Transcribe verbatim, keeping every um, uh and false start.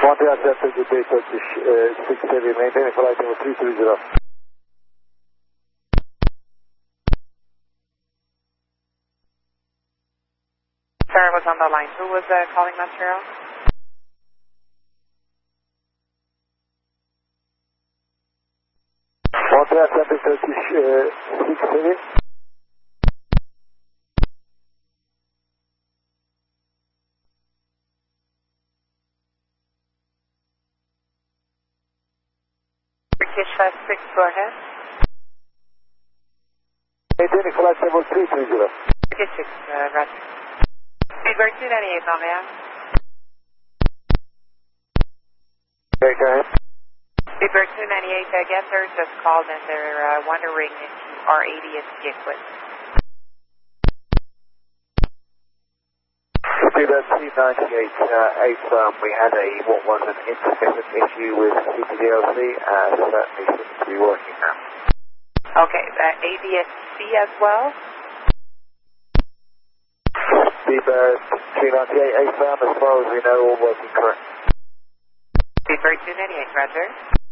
Montreal Center, good day, Turkish uh, six seven, maintaining flight level three three zero. Sorry, I was on the line. Who was uh, calling Montreal? Montreal Center, Turkish uh, six seven. Turkish uh, six, go ahead. Maintaining flight level three three zero. Turkish six, uh, roger. Speedbird two ninety-eight, Montreal. Okay, go ahead. Speedbird two ninety-eight, uh, guessers just called and they're uh, wondering if you are A D S C equipped. Speedbird two ninety-eight, uh, eight, um, we had a, what was an intermittent issue with C P D L C, uh, certainly seems to be working now. Okay, uh, A D S C as well? Speedbird two ninety-eight, eight, um, as far as we know, all working correct. Speedbird two ninety-eight, roger.